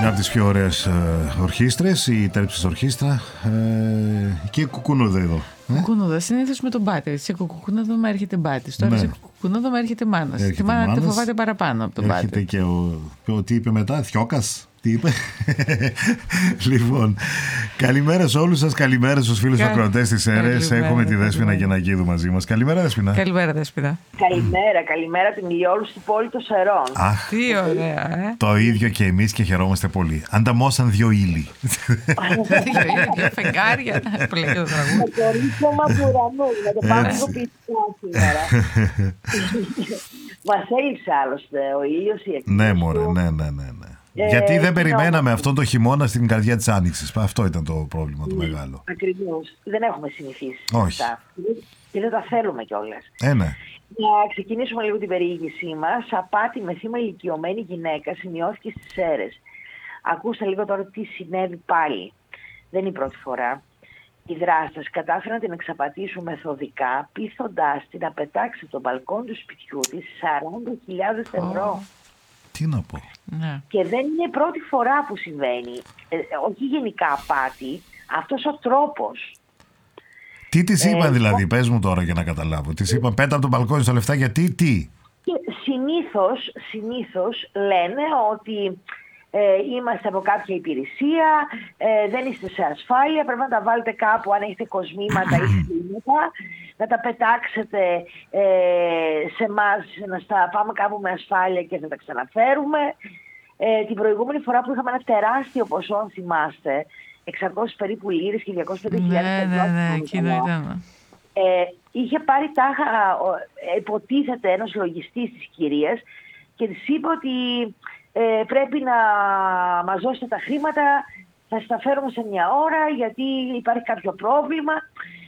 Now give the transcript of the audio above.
μια από τις πιο ωραίες ορχήστρες, η Τέρψης Ορχήστρα, και η Κουκούνοδα εδώ. Κουκούνοδα, συνήθως με τον πάτερ. Σε Κουκούνοδα έρχεται μπάτης. Τώρα σε Κουκούνοδα έρχεται μάνας. Τη μάνα τη φοβάται παραπάνω από τον πάτερ. Έρχεται και τι είπε μετά, Θιώκας. Τι είπε. Λοιπόν, καλημέρα σε όλους σας, καλημέρα στους φίλους ακροατές της ΕΡΕΣ. Έχουμε τη Δέσποινα Γιαννακίδου μαζί μας. Καλημέρα, Δέσποινα. Καλημέρα, Δέσποινα. Καλημέρα την ηλιόλουστη πόλη των Σερών. Αχ, τι ωραία, το ίδιο και εμείς και χαιρόμαστε πολύ. Ανταμώσαν δύο ύλη. Δύο φεγγάρια. Πλέον το τραγούδι. Με το ρίσωμα του ουρανού. Να το πάμε λίγο ποιητικά σήμερα. Μας έλειψε άλλωστε ο ήλιος, η εκκλησία. Ναι, μωρέ, ναι. Γιατί δεν περιμέναμε αυτόν το χειμώνα στην καρδιά της Άνοιξης. Αυτό ήταν το πρόβλημα το μεγάλο. Ακριβώς. Δεν έχουμε συνηθίσει. Όχι. Αυτά. Και δεν τα θέλουμε κιόλας. Ναι. Να ξεκινήσουμε λίγο την περιήγησή μας. Απάτη με θύμα ηλικιωμένη γυναίκα σημειώθηκε στις Σέρρες. Ακούστε λίγο τώρα τι συνέβη πάλι. Δεν είναι η πρώτη φορά. Οι δράστες κατάφεραν να την εξαπατήσουν μεθοδικά, πείθοντάς την να πετάξει από τον μπαλκόνι του σπιτιού της 40.000 ευρώ. Τι να πω. Ναι. Και δεν είναι η πρώτη φορά που συμβαίνει. Όχι γενικά απάτη, αυτός ο τρόπος. Τι της είπαν δηλαδή, πες μου τώρα για να καταλάβω. Της είπαν πέτα από τον μπαλκόνι στα λεφτά γιατί, τι. Και συνήθως λένε ότι είμαστε από κάποια υπηρεσία, δεν είστε σε ασφάλεια, πρέπει να τα βάλετε κάπου αν έχετε κοσμήματα ή χρήματα, να τα πετάξετε σε εμάς, να πάμε κάπου με ασφάλεια και να τα ξαναφέρουμε. Την προηγούμενη φορά που είχαμε ένα τεράστιο ποσό, αν θυμάστε, 600 περίπου λίρες και 250.000 ευρώ. Ναι, εκείνο ήταν. Είχε πάρει τάχα, υποτίθεται, ένας λογιστής της κυρίας και της είπε ότι πρέπει να μας δώσετε τα χρήματα, θα στα φέρουμε σε μια ώρα γιατί υπάρχει κάποιο πρόβλημα.